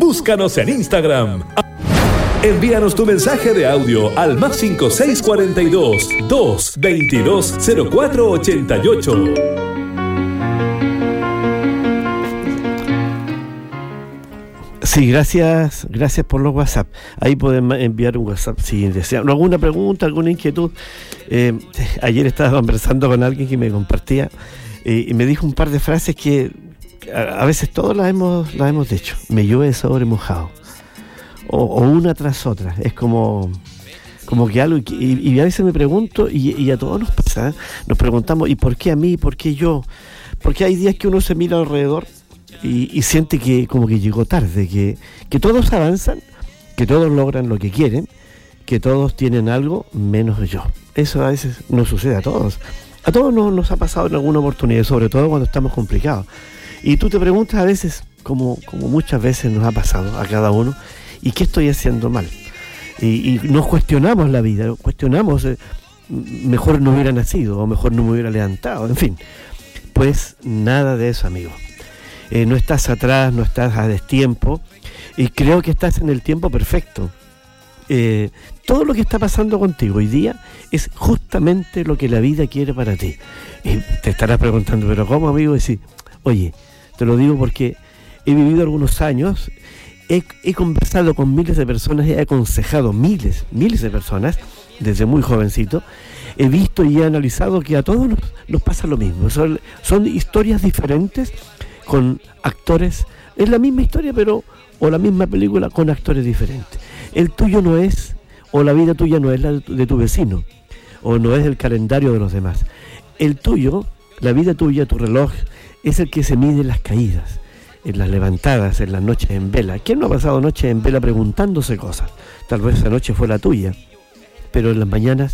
Búscanos en Instagram. Envíanos tu mensaje de audio al +56 42 222 0488. Sí, gracias por los WhatsApp. Ahí pueden enviar un WhatsApp si desean alguna pregunta, alguna inquietud. Ayer estaba conversando con alguien que me compartía y me dijo un par de frases que a veces todos las hemos dicho. Me llueve sobre mojado. O una tras otra. Es como que algo, y a veces me pregunto, y a todos nos pasa, nos preguntamos, ¿y por qué a mí? ¿Por qué yo? Porque hay días que uno se mira alrededor y siente que como que llegó tarde, que todos avanzan, que todos logran lo que quieren, que todos tienen algo menos yo. Eso a veces nos sucede a todos. A todos nos ha pasado en alguna oportunidad, sobre todo cuando estamos complicados. Y tú te preguntas a veces, como muchas veces nos ha pasado a cada uno, ¿y qué estoy haciendo mal? Y nos cuestionamos la vida, cuestionamos, mejor no hubiera nacido, o mejor no me hubiera levantado, en fin. Pues nada de eso, amigo. No estás atrás, no estás a destiempo, y creo que estás en el tiempo perfecto. Todo lo que está pasando contigo hoy día es justamente lo que la vida quiere para ti. Y te estarás preguntando, ¿pero cómo, amigo? Y sí, oye, te lo digo porque he vivido algunos años, he conversado con miles de personas, he aconsejado miles de personas desde muy jovencito. He visto y he analizado que a todos nos pasa lo mismo. Son historias diferentes con actores. Es la misma historia, o la misma película con actores diferentes. El tuyo no es, o la vida tuya no es la de tu vecino, o no es el calendario de los demás. El tuyo, la vida tuya, tu reloj, es el que se mide en las caídas, en las levantadas, en las noches en vela. ¿Quién no ha pasado noches en vela preguntándose cosas? Tal vez esa noche fue la tuya, pero en las mañanas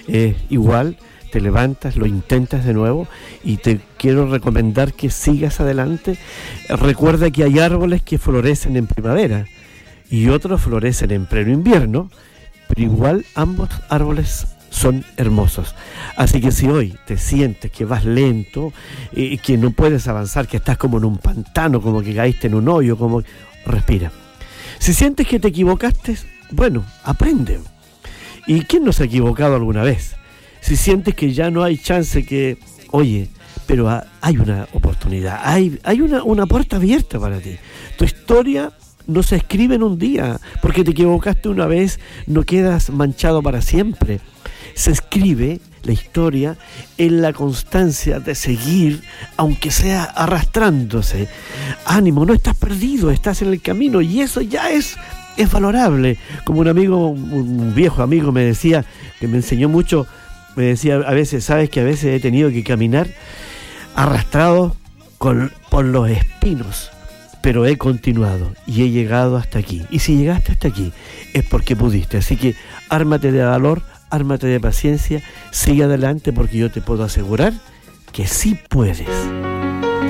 igual te levantas, lo intentas de nuevo, y te quiero recomendar que sigas adelante. Recuerda que hay árboles que florecen en primavera y otros florecen en pleno invierno, pero igual ambos árboles son hermosos. Así que si hoy te sientes que vas lento, que no puedes avanzar, que estás como en un pantano, como que caíste en un hoyo, respira. Si sientes que te equivocaste, bueno, aprende. ¿Y quién no se ha equivocado alguna vez? Si sientes que ya no hay chance, oye, pero hay una oportunidad, hay una puerta abierta para ti. Tu historia no se escribe en un día, porque te equivocaste una vez, no quedas manchado para siempre. Se escribe la historia en la constancia de seguir, aunque sea arrastrándose. Ánimo, no estás perdido, estás en el camino, y eso ya es valorable. Como un viejo amigo me decía, que me enseñó mucho, me decía a veces, sabes que a veces he tenido que caminar arrastrado por los espinos, pero he continuado y he llegado hasta aquí. Y si llegaste hasta aquí es porque pudiste. Así que ármate de valor, ármate de paciencia, sigue adelante, porque yo te puedo asegurar que sí puedes.